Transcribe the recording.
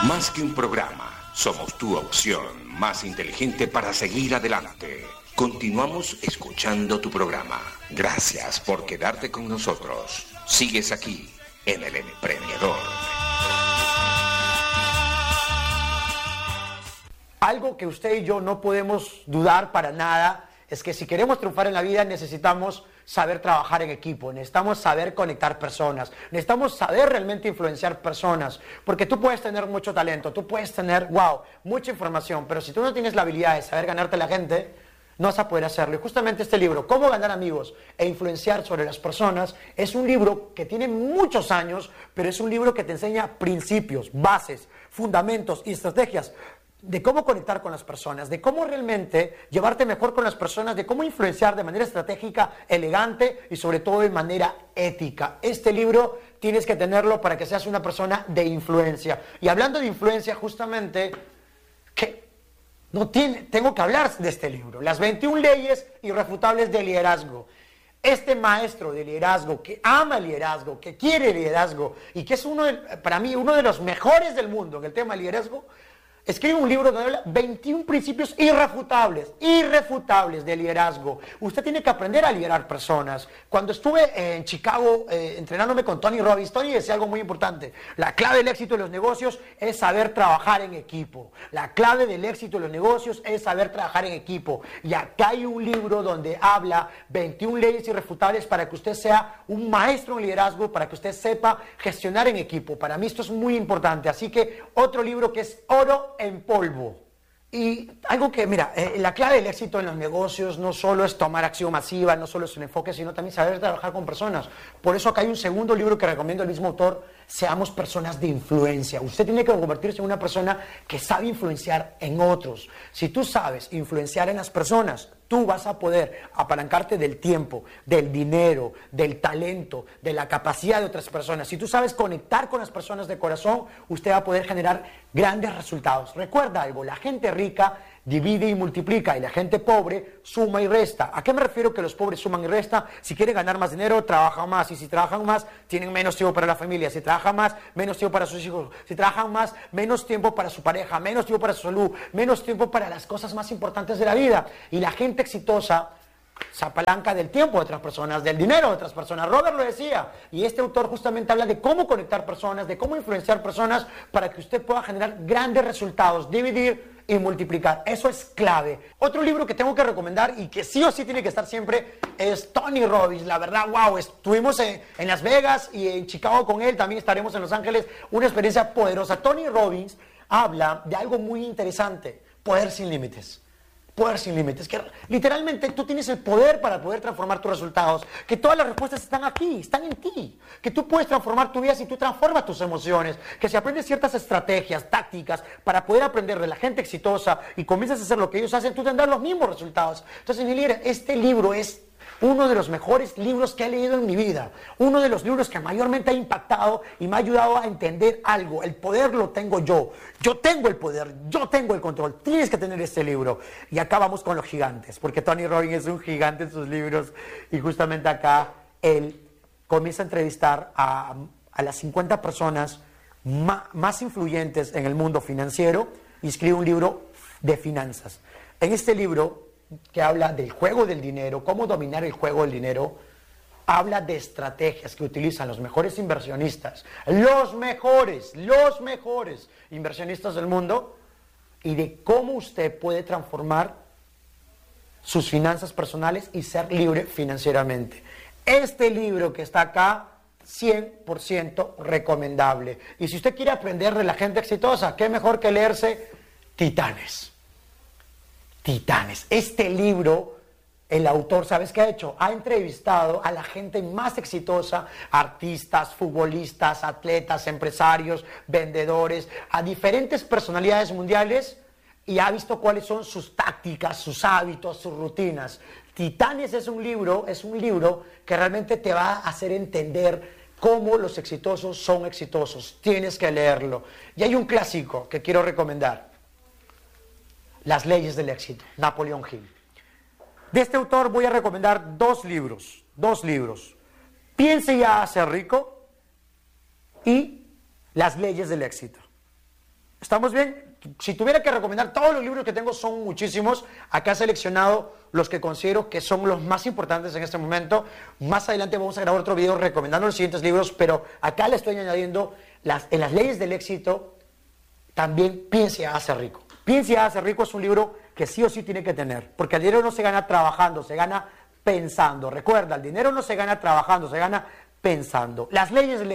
Más que un programa, somos tu opción más inteligente para seguir adelante. Continuamos escuchando tu programa. Gracias por quedarte con nosotros. Sigues aquí, en El Emprendedor. Algo que usted y yo no podemos dudar para nada es que si queremos triunfar en la vida necesitamos saber trabajar en equipo, necesitamos saber conectar personas, necesitamos saber realmente influenciar personas, porque tú puedes tener mucho talento, tú puedes tener, mucha información, pero si tú no tienes la habilidad de saber ganarte a la gente, no vas a poder hacerlo. Y justamente este libro, Cómo ganar amigos e influenciar sobre las personas, es un libro que tiene muchos años, pero es un libro que te enseña principios, bases, fundamentos y estrategias de cómo conectar con las personas, de cómo realmente llevarte mejor con las personas, de cómo influenciar de manera estratégica, elegante y sobre todo de manera ética. Este libro tienes que tenerlo para que seas una persona de influencia. Y hablando de influencia, justamente, tengo que hablar de este libro, Las 21 leyes irrefutables del liderazgo. Este maestro de liderazgo, que ama el liderazgo, que quiere el liderazgo y que es para mí uno de los mejores del mundo en el tema del liderazgo, escribe un libro donde habla 21 principios irrefutables de liderazgo. Usted tiene que aprender a liderar personas. Cuando estuve en Chicago entrenándome con Tony Robbins, Tony decía algo muy importante. La clave del éxito de los negocios es saber trabajar en equipo. La clave del éxito de los negocios es saber trabajar en equipo. Y acá hay un libro donde habla 21 leyes irrefutables para que usted sea un maestro en liderazgo, para que usted sepa gestionar en equipo. Para mí esto es muy importante. Así que otro libro que es oro en polvo. Y algo que, la clave del éxito en los negocios no solo es tomar acción masiva, no solo es un enfoque, sino también saber trabajar con personas. Por eso acá hay un segundo libro que recomiendo el mismo autor, Seamos personas de influencia. Usted tiene que convertirse en una persona que sabe influenciar en otros. Si tú sabes influenciar en las personas, tú vas a poder apalancarte del tiempo, del dinero, del talento, de la capacidad de otras personas. Si tú sabes conectar con las personas de corazón, usted va a poder generar grandes resultados. Recuerda algo, la gente rica divide y multiplica y la gente pobre suma y resta. ¿A qué me refiero que los pobres suman y restan? Si quieren ganar más dinero, trabajan más, y si trabajan más, tienen menos tiempo para la familia. Si trabajan más, menos tiempo para sus hijos. Si trabajan más, menos tiempo para su pareja, menos tiempo para su salud, menos tiempo para las cosas más importantes de la vida. Y la gente exitosa se apalanca del tiempo de otras personas, del dinero de otras personas. Robert lo decía, y este autor justamente habla de cómo conectar personas, de cómo influenciar personas para que usted pueda generar grandes resultados, dividir y multiplicar. Eso es clave. Otro libro que tengo que recomendar y que sí o sí tiene que estar siempre es Tony Robbins. La verdad, estuvimos en Las Vegas y en Chicago con él, también estaremos en Los Ángeles, una experiencia poderosa. Tony Robbins habla de algo muy interesante, poder sin límites. Poder sin límites, que literalmente tú tienes el poder para poder transformar tus resultados, que todas las respuestas están aquí, están en ti, que tú puedes transformar tu vida si tú transformas tus emociones, que si aprendes ciertas estrategias, tácticas, para poder aprender de la gente exitosa y comienzas a hacer lo que ellos hacen, tú tendrás los mismos resultados. Entonces, mi líder, este libro es uno de los mejores libros que he leído en mi vida, uno de los libros que mayormente ha impactado y me ha ayudado a entender algo. El poder lo tengo yo tengo el poder, yo tengo el control, tienes que tener este libro. Y acá vamos con los gigantes, porque Tony Robbins es un gigante en sus libros y justamente acá él comienza a entrevistar a las 50 personas más influyentes en el mundo financiero y escribe un libro de finanzas. En este libro, que habla del juego del dinero, cómo dominar el juego del dinero, habla de estrategias que utilizan los mejores inversionistas, los mejores inversionistas del mundo, y de cómo usted puede transformar sus finanzas personales y ser libre financieramente. Este libro que está acá, 100% recomendable. Y si usted quiere aprender de la gente exitosa, qué mejor que leerse Titanes. Este libro, el autor, ¿sabes qué ha hecho? Ha entrevistado a la gente más exitosa, artistas, futbolistas, atletas, empresarios, vendedores, a diferentes personalidades mundiales, y ha visto cuáles son sus tácticas, sus hábitos, sus rutinas. Titanes es un libro que realmente te va a hacer entender cómo los exitosos son exitosos. Tienes que leerlo. Y hay un clásico que quiero recomendar. Las leyes del éxito, Napoleón Hill. De este autor voy a recomendar dos libros. Piense y hágase rico y Las leyes del éxito. ¿Estamos bien? Si tuviera que recomendar, todos los libros que tengo son muchísimos. Acá he seleccionado los que considero que son los más importantes en este momento. Más adelante vamos a grabar otro video recomendando los siguientes libros, pero acá le estoy añadiendo en las leyes del éxito, también Piense y Hágase Rico. Piense y Hágase Rico es un libro que sí o sí tiene que tener, porque el dinero no se gana trabajando, se gana pensando. Recuerda, el dinero no se gana trabajando, se gana pensando. Las leyes del